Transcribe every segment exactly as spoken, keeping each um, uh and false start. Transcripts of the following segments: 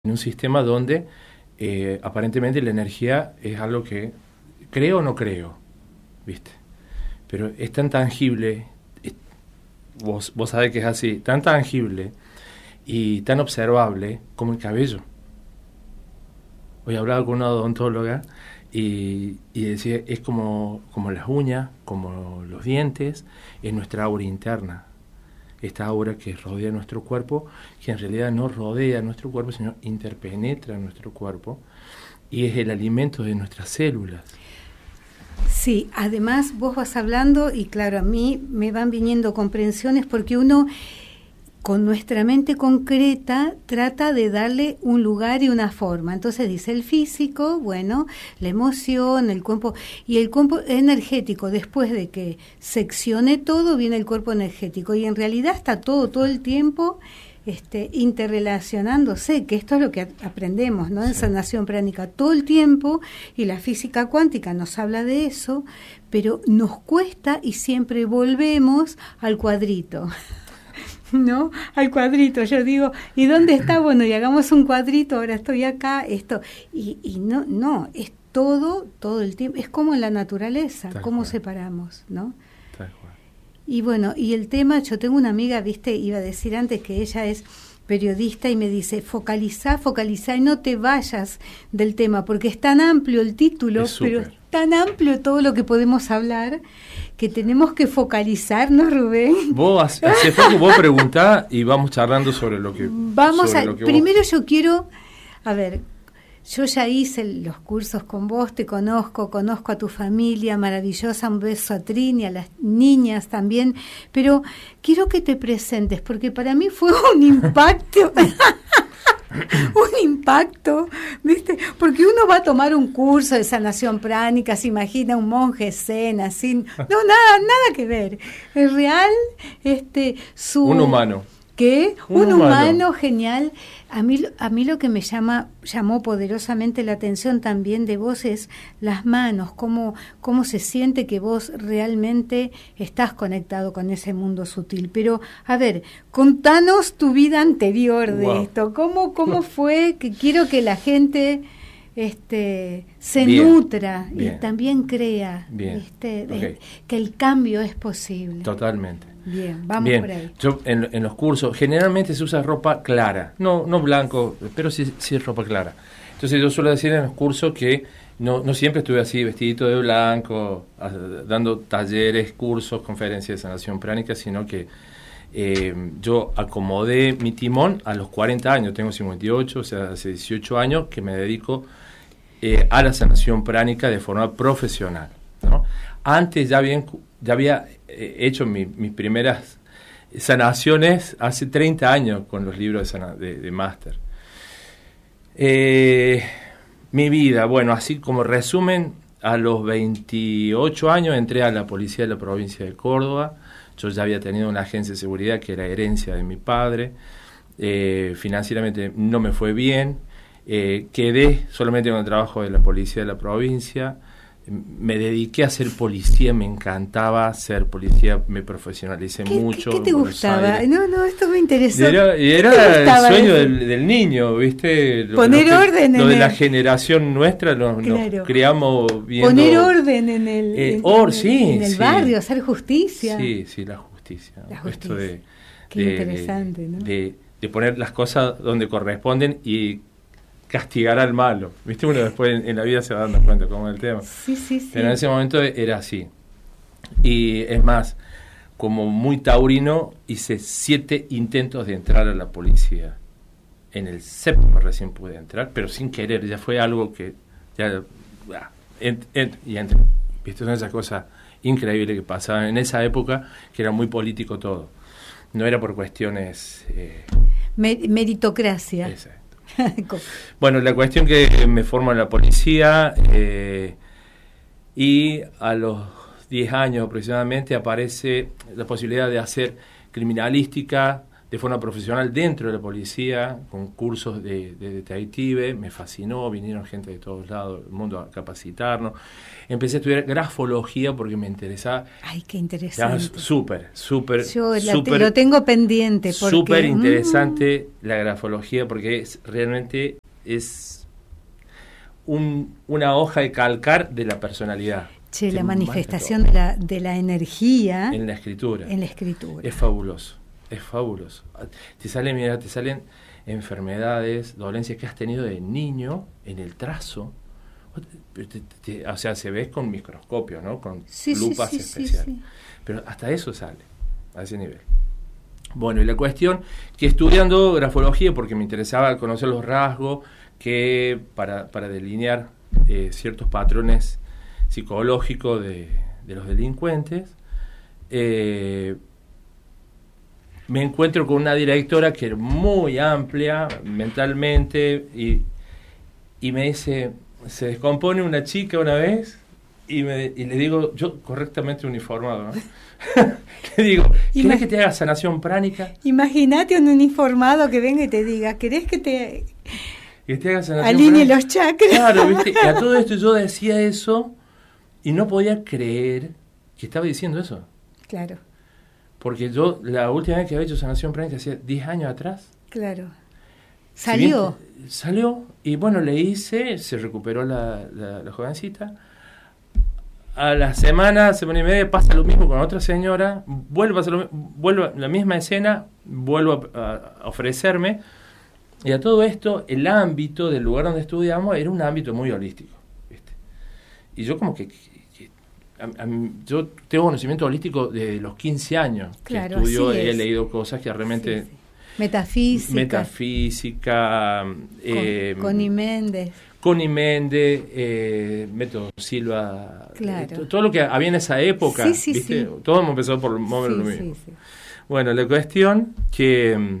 en un sistema donde eh, aparentemente la energía es algo que creo o no creo, ¿viste? Pero es tan tangible, es, vos, vos sabés que es así, tan tangible y tan observable como el cabello. Hoy hablaba con una odontóloga y, y decía, es como, como las uñas, como los dientes, es nuestra aura interna. Esta aura que rodea nuestro cuerpo, que en realidad no rodea nuestro cuerpo, sino interpenetra nuestro cuerpo, y es el alimento de nuestras células. Sí, además vos vas hablando y claro, a mí me van viniendo comprensiones porque uno con nuestra mente concreta trata de darle un lugar y una forma. Entonces dice el físico, bueno, la emoción, el cuerpo, y el cuerpo energético, después de que seccione todo, viene el cuerpo energético, y en realidad está todo, todo el tiempo este, interrelacionándose, que esto es lo que aprendemos, ¿no? En Sí. sanación pránica, todo el tiempo, y la física cuántica nos habla de eso, pero nos cuesta y siempre volvemos al cuadrito. ¿No? Al cuadrito, yo digo, ¿y dónde está? Bueno, y hagamos un cuadrito, ahora estoy acá, esto, y, y no, no, es todo, todo el tiempo, es como en la naturaleza, Tal cómo cual. separamos, ¿no? Tal cual. Y bueno, y el tema, yo tengo una amiga, viste, iba a decir antes que ella es periodista y me dice, focalizá, focalizá y no te vayas del tema, porque es tan amplio el título, Es pero es súper. tan amplio todo lo que podemos hablar, que tenemos que focalizarnos, Rubén. Vos, hace poco vos preguntás y vamos charlando sobre lo que Vamos sobre a, lo que primero vos... yo quiero, a ver, yo ya hice los cursos con vos, te conozco, conozco a tu familia maravillosa, un beso a Trini, a las niñas también, pero quiero que te presentes, porque para mí fue un impacto, un impacto, ¿viste? Porque uno va a tomar un curso de sanación pránica, se imagina un monje zen, así, no, nada, nada que ver, es real, este, su... Un humano. ¿Qué? Un Un, humano. humano genial. A mí, a mí lo que me llama, llamó poderosamente la atención también de vos es las manos, cómo, cómo se siente que vos realmente estás conectado con ese mundo sutil. Pero, a ver, contanos tu vida anterior de Wow. esto. ¿Cómo, cómo fue? Que quiero que la gente este, se Bien, nutra bien. y también crea, Bien, ¿viste? ok. De- que el cambio es posible. Totalmente. Bien, vamos Bien, por ahí. yo en, en los cursos generalmente se usa ropa clara, no no blanco, pero sí, sí es ropa clara. Entonces yo suelo decir en los cursos que no, no siempre estuve así, vestidito de blanco, a- dando talleres, cursos, conferencias de sanación pránica, sino que eh, yo acomodé mi timón a los cuarenta años, tengo cincuenta y ocho, o sea, hace dieciocho años que me dedico eh, a la sanación pránica de forma profesional, ¿no? Antes ya, bien, ya había eh, hecho mi, mis primeras sanaciones hace treinta años con los libros de, sana, de, de máster. Eh, mi vida, bueno, así como resumen, a los veintiocho años entré a la policía de la provincia de Córdoba. Yo ya había tenido una agencia de seguridad que era herencia de mi padre. Eh, financieramente no me fue bien. Eh, quedé solamente con el trabajo de la policía de la provincia. Me dediqué a ser policía, me encantaba ser policía, me profesionalicé ¿Qué, mucho. ¿Qué, qué te en Buenos gustaba? Aires. No, no, esto me interesó. Y era, y ¿Qué era te gustaba el sueño de eso? del, del niño, ¿viste? Lo, Poner lo que- orden Lo en de la el- generación nuestra, nos, nos Claro. criamos viendo... Poner orden en el, Eh, en, or, en el- sí, en el sí. barrio, hacer justicia. Sí, sí, la justicia. La ¿no? justicia. Esto de, Qué de- interesante, de- ¿no? de, de poner las cosas donde corresponden y castigar al malo. ¿Viste? Uno después en, en la vida se va dando cuenta cómo es el tema. Sí, sí, sí. Pero en ese momento era así. Y es más, como muy taurino, hice siete intentos de entrar a la policía. En el séptimo recién pude entrar, pero sin querer, ya fue algo que ya ah, ent, ent, y entré. ¿Viste? Son esas cosas increíbles que pasaban en esa época, que era muy político todo. No era por cuestiones... Eh, Mer- meritocracia. exacto. Bueno, la cuestión que me formo en la policía eh, y a los diez años aproximadamente aparece la posibilidad de hacer criminalística de forma profesional dentro de la policía, con cursos de, de detective, me fascinó, vinieron gente de todos lados del mundo a capacitarnos. Empecé a estudiar grafología porque me interesaba. Ay, qué interesante. Súper, súper, Yo súper, lo tengo pendiente. Súper interesante mm. la grafología porque es realmente es un, una hoja de calcar de la personalidad. Che, la manifestación de la, de la energía en la escritura. En la escritura. Es fabuloso. Es fabuloso. Te salen, mira, te salen enfermedades, dolencias que has tenido de niño en el trazo. Te, te, te, o sea, se ves con microscopio, ¿no? Con sí, lupas sí, sí, especiales. Sí, sí. Pero hasta eso sale, a ese nivel. Bueno, y la cuestión que estudiando grafología, porque me interesaba conocer los rasgos, que para, para delinear eh, ciertos patrones psicológicos de, de los delincuentes, eh, me encuentro con una directora que es muy amplia mentalmente y, y me dice, se descompone una chica una vez y, me, y le digo, yo correctamente uniformado, ¿no? Le digo, ¿querés Imag- que te haga sanación pránica? Imagínate un uniformado que venga y te diga, ¿querés que te, que te haga sanación alinee pránica? Los chakras? Claro, ¿viste? Y a todo esto yo decía eso y no podía creer que estaba diciendo eso. Claro. Porque yo, la última vez que había hecho sanación pránica, hacía diez años atrás. Claro. ¿Salió? Si bien, salió, y bueno, le hice, se recuperó la, la, la jovencita. A la semana, semana y media, pasa lo mismo con otra señora, vuelvo a hacer lo, vuelvo, la misma escena, vuelvo a, a ofrecerme. Y a todo esto, el ámbito del lugar donde estudiamos era un ámbito muy holístico, ¿viste? Y yo como que... A, a, yo tengo conocimiento holístico desde los quince años, claro, que estudio, he es. leído cosas que realmente... Sí, sí. Metafísica. Metafísica. Con, eh, Connie Méndez. Connie Méndez, eh, Método Silva. Claro. Eh, todo lo que había en esa época, sí, sí, ¿viste? Sí. Todos hemos empezado por más o menos sí, lo mismo. Sí, sí. Bueno, la cuestión que...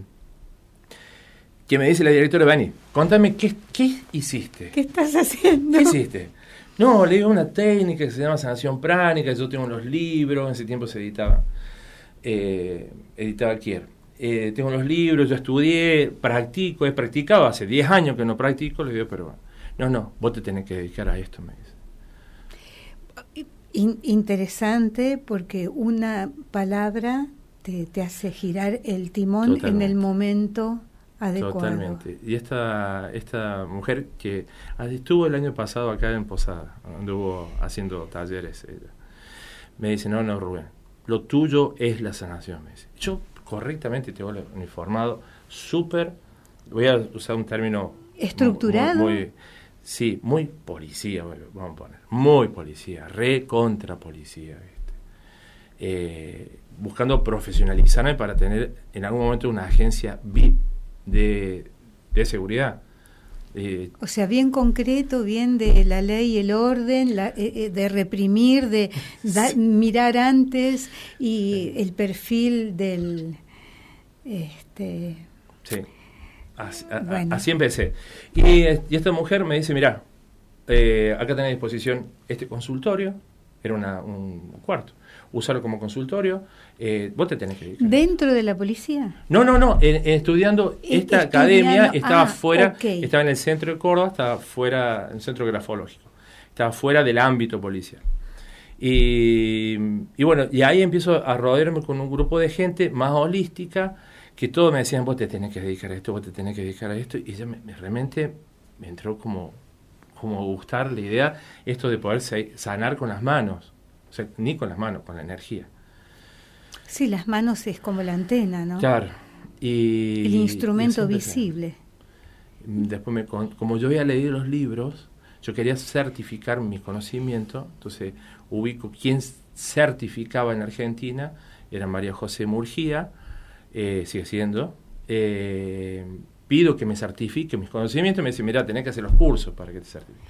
que me dice la directora, Vani, contame, ¿qué, qué hiciste? ¿Qué estás haciendo? ¿Qué hiciste? No, le digo una técnica que se llama sanación pránica, yo tengo los libros, en ese tiempo se editaba, eh, editaba Kier. Eh, tengo los libros, yo estudié, practico, he practicado, hace diez años que no practico, le digo, pero no, no, vos te tenés que dedicar a esto, me dice. In, interesante, porque una palabra te, te hace girar el timón Totalmente. En el momento adecuado. Totalmente. Y esta esta mujer que estuvo el año pasado acá en Posada, anduvo haciendo talleres, ella, me dice, no, no, Rubén, lo tuyo es la sanación, me dice. Yo correctamente te voy a uniformado, súper, voy a usar un término... ¿Estructurado? Muy, muy, sí, muy policía, vamos a poner, muy policía, re contra policía, ¿viste? Eh, buscando profesionalizarme para tener en algún momento una agencia V I P de, de seguridad. Eh, o sea, bien concreto, bien de la ley y el orden, la, eh, de reprimir, de da, sí. mirar antes y el perfil del... este Sí, así, bueno. a, así empecé. Y, y esta mujer me dice, mirá, eh, acá tenés a disposición este consultorio, era una, un cuarto, úsalo como consultorio, eh, vos te tenés que dedicar. ¿Dentro de la policía? No, no, no, en, en estudiando esta estudiando, academia, estaba ah, fuera, okay. estaba en el centro de Córdoba, estaba fuera, en el centro grafológico, estaba fuera del ámbito policial. Y, y bueno, y ahí empiezo a rodearme con un grupo de gente más holística, que todos me decían, vos te tenés que dedicar a esto, vos te tenés que dedicar a esto, y ya me, me, realmente me entró como, como gustar la idea, esto de poder sanar con las manos, o sea, ni con las manos, con la energía. Sí, las manos es como la antena, ¿no? Claro. Y, el instrumento y visible. Después, me, como yo había leído los libros, yo quería certificar mis conocimientos, entonces ubico quién certificaba en Argentina, era María José Murgía, eh, sigue siendo, eh, pido que me certifique mis conocimientos, me dice, mira, tenés que hacer los cursos para que te certifique.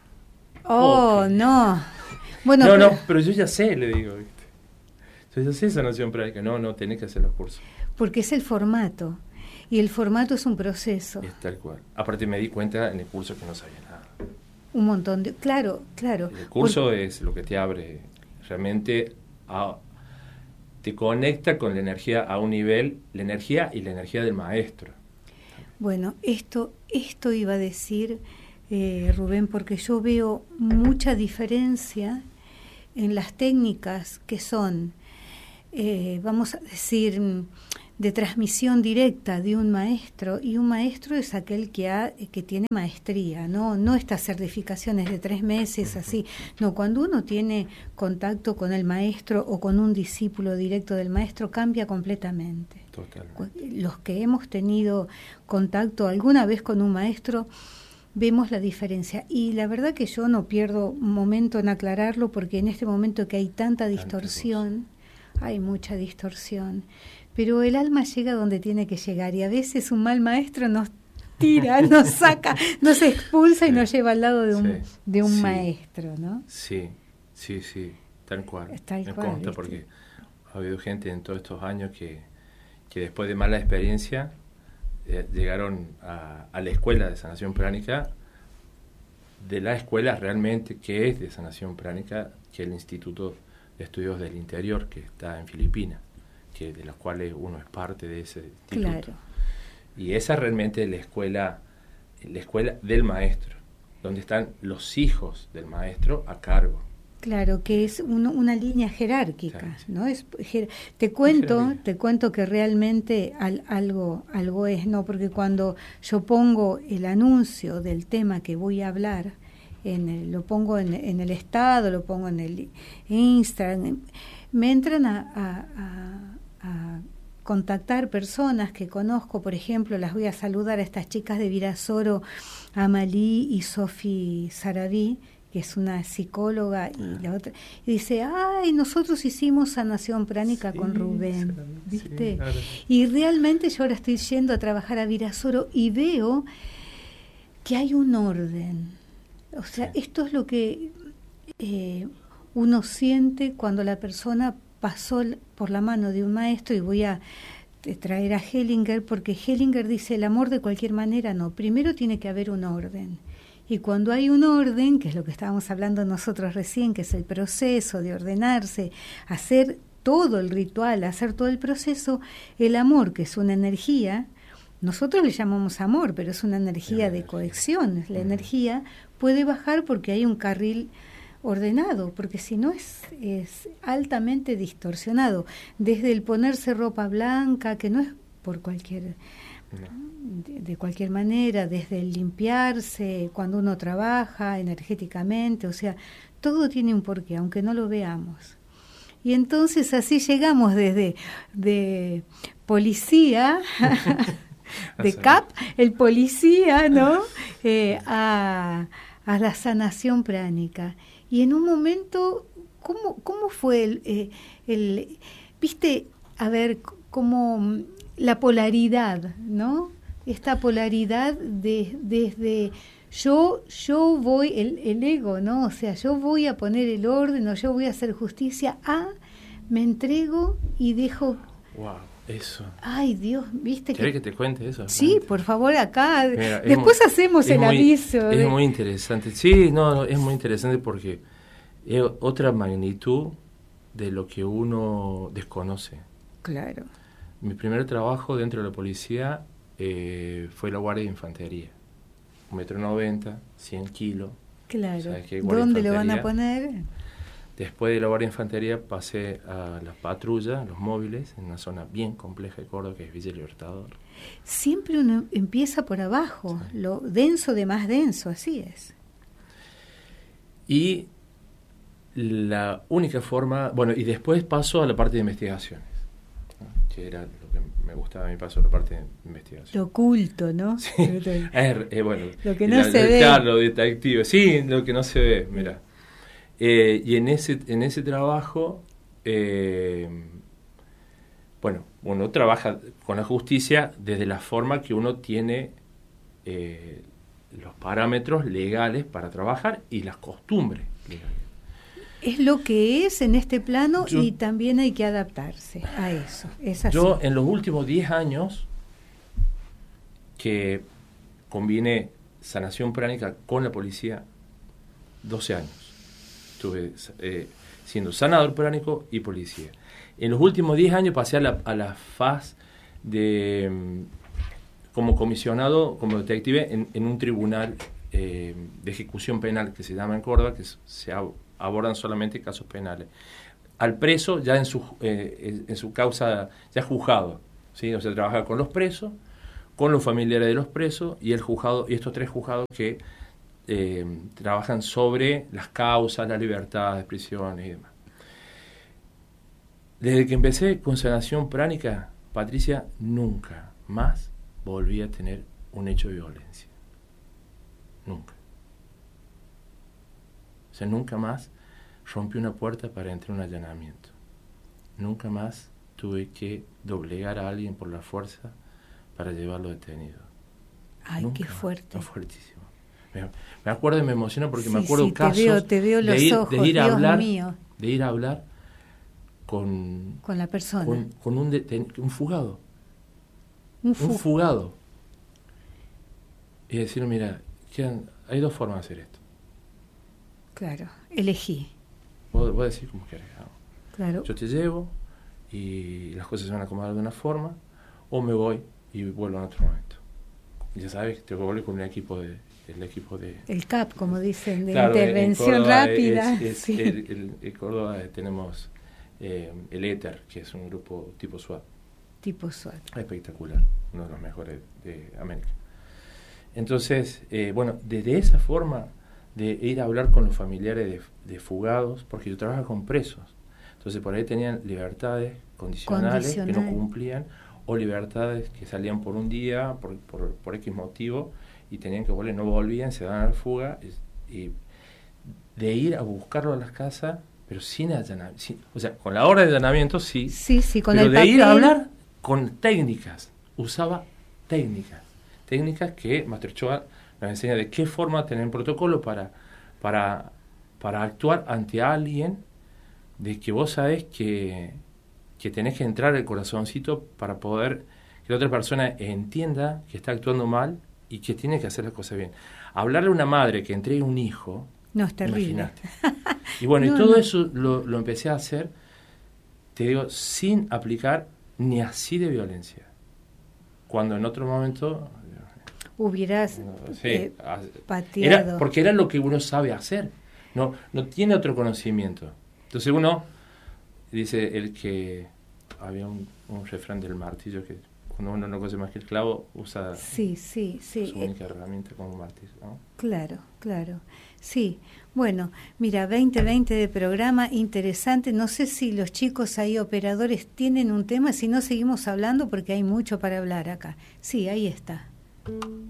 Oh, okay. no. Bueno, no, pero... no, pero yo ya sé, le digo, ¿viste? Yo ya sé sanación práctica, no, no, tenés que hacer los cursos. Porque es el formato, y el formato es un proceso. Es tal cual. Aparte me di cuenta en el curso que no sabía nada. Un montón de... Claro, claro. El curso porque... es lo que te abre realmente a, te conecta con la energía a un nivel, la energía y la energía del maestro. Bueno, esto, esto iba a decir, eh, Rubén, porque yo veo mucha diferencia en las técnicas que son, eh, vamos a decir, de transmisión directa de un maestro, y un maestro es aquel que ha, que tiene maestría, no, no estas certificaciones de tres meses así, no, cuando uno tiene contacto con el maestro o con un discípulo directo del maestro cambia completamente. Totalmente. Los que hemos tenido contacto alguna vez con un maestro vemos la diferencia, y la verdad que yo no pierdo un momento en aclararlo, porque en este momento que hay tanta distorsión, hay mucha distorsión, pero el alma llega donde tiene que llegar, y a veces un mal maestro nos tira, nos saca, nos expulsa, sí, y nos lleva al lado de un, sí, de un sí, maestro, ¿no? Sí, sí, sí, tal cual. Tal Me cual, consta, porque ha habido gente en todos estos años que, que después de mala experiencia eh, llegaron a, a la escuela de sanación pránica, de la escuela realmente que es de sanación pránica, que es el Instituto de Estudios del Interior, que está en Filipinas, que de las cuales uno es parte de ese instituto. Claro. Y esa realmente es la escuela, la escuela del maestro, donde están los hijos del maestro a cargo. Claro, que es un, una línea jerárquica, claro, sí, ¿no? Es, jer, te cuento, te cuento que realmente al, algo, algo es, ¿no? Porque cuando yo pongo el anuncio del tema que voy a hablar, en el, lo pongo en, en el estado, lo pongo en el Instagram, me entran a, a, a, a contactar personas que conozco, por ejemplo, las voy a saludar a estas chicas de Virasoro, Amalí y Sofi Sarabí, que es una psicóloga, y la otra, y dice, ay, nosotros hicimos sanación pránica, sí, con Rubén, ¿viste? Sí, claro. Y realmente yo ahora estoy yendo a trabajar a Virasoro y veo que hay un orden. O sea, sí, esto es lo que eh, uno siente cuando la persona pasó por la mano de un maestro, y voy a traer a Hellinger, porque Hellinger dice, el amor de cualquier manera no, primero tiene que haber un orden. Y cuando hay un orden, que es lo que estábamos hablando nosotros recién, que es el proceso de ordenarse, hacer todo el ritual, hacer todo el proceso, el amor, que es una energía, nosotros le llamamos amor, pero es una energía de cohesión, la energía puede bajar porque hay un carril ordenado, porque si no es, es altamente distorsionado, desde el ponerse ropa blanca, que no es por cualquier... De, de cualquier manera, desde el limpiarse, cuando uno trabaja energéticamente, o sea, todo tiene un porqué, aunque no lo veamos. Y entonces así llegamos desde de policía, de C A P, el policía, ¿no? Eh, a, a la sanación pránica. Y en un momento, ¿cómo, cómo fue el, eh, el, viste, a ver, cómo... la polaridad, ¿no? Esta polaridad de, desde yo, yo voy, el, el ego, ¿no? O sea, yo voy a poner el orden, o yo voy a hacer justicia, a me entrego y dejo... Wow, eso. Ay, Dios, ¿viste? ¿Querés que, que te cuente eso? Sí, realmente? Por favor, acá. Mira, después muy, hacemos el muy, aviso. Es de... muy interesante. Sí, no, no, es muy interesante porque es otra magnitud de lo que uno desconoce. Claro. Mi primer trabajo dentro de la policía eh, fue la guardia de infantería. Un metro noventa, cien kilos. Claro. ¿Dónde lo van a poner? Después de la guardia de infantería pasé a las patrullas, los móviles, en una zona bien compleja de Córdoba, que es Villa Libertador. Siempre uno empieza por abajo, sí, lo denso de más denso, así es. Y la única forma, bueno, y después paso a la parte de investigaciones, que era lo que me gustaba a mí, paso a la parte de investigación. Lo oculto, ¿no? Sí, es, eh, bueno, lo que no la, se ve. Claro, lo detectivo, sí, lo que no se ve, mira. Eh, y en ese, en ese trabajo, eh, bueno, uno trabaja con la justicia desde la forma que uno tiene eh, los parámetros legales para trabajar y las costumbres legales. Es lo que es en este plano, yo, y también hay que adaptarse a eso. Es así. Yo en los últimos diez años que combiné sanación pránica con la policía, doce años. Estuve eh, siendo sanador pránico y policía. En los últimos diez años pasé a la, a la faz de como comisionado, como detective en, en un tribunal eh, de ejecución penal que se llama en Córdoba, que se ab- abordan solamente casos penales. Al preso ya en su eh, en su causa ya juzgado, ¿sí? O sea, trabaja con los presos, con los familiares de los presos y el juzgado, y estos tres juzgados que eh, trabajan sobre las causas, las libertades, prisiones y demás. Desde que empecé con sanación pránica, Patricia, nunca más volví a tener un hecho de violencia. Nunca. O sea, nunca más rompí una puerta para entrar en un allanamiento. Nunca más tuve que doblegar a alguien por la fuerza para llevarlo detenido. Ay, nunca qué más. fuerte. No, fuertísimo. Me, me acuerdo y me emociona porque Sí, me acuerdo sí, casos te veo, te veo los de ir, ojos, de ir a Dios hablar, mío. de ir a hablar con, con la persona. con, con un, deten, un fugado. Un, fu- un fugado. Y decir, mira, quedan, hay dos formas de hacer esto. Claro, elegí. Vos, vos decís como querés. ¿No? Claro. Yo te llevo y las cosas se van a acomodar de una forma, o me voy y vuelvo en otro momento. Y ya sabes, te vuelvo con un equipo de, el equipo de... El C A P, como dicen, de claro, intervención en Córdoba rápida. Es, es, sí. el, el, en Córdoba tenemos eh, el Éter, que es un grupo tipo SWAT. Tipo SWAT. Espectacular, uno de los mejores de América. Entonces, eh, bueno, desde esa forma de ir a hablar con los familiares de, de fugados, porque yo trabajo con presos, entonces por ahí tenían libertades condicionales Condicional. que no cumplían, o libertades que salían por un día, por, por, por X motivo, y tenían que volver, no volvían, se daban a la fuga, y, y de ir a buscarlo a las casas, pero sin allanamiento, sin, o sea, con la hora de allanamiento sí, sí, sí, con pero el de papel. ir a hablar con técnicas, usaba técnicas, técnicas que Master Choa nos enseña de qué forma tener un protocolo para, para, para actuar ante alguien, de que vos sabés que, que tenés que entrar el corazoncito para poder que la otra persona entienda que está actuando mal y que tiene que hacer las cosas bien. Hablarle a una madre que entregue un hijo, no, es terrible. Imagínate. Y bueno, no, y todo no. eso lo, lo empecé a hacer, te digo, sin aplicar ni así de violencia. Cuando en otro momento hubieras no, sí, eh, pateado. Era, porque era lo que uno sabe hacer. No, no tiene otro conocimiento. Entonces uno dice el que había un, un refrán del martillo que cuando uno no conoce más que el clavo usa sí, sí, sí. su única eh, herramienta como un martillo, ¿no? Claro, claro. Sí, bueno, mira, veinte veinte de programa, interesante. No sé si los chicos ahí, operadores, tienen un tema, si no seguimos hablando porque hay mucho para hablar acá. Sí, ahí está.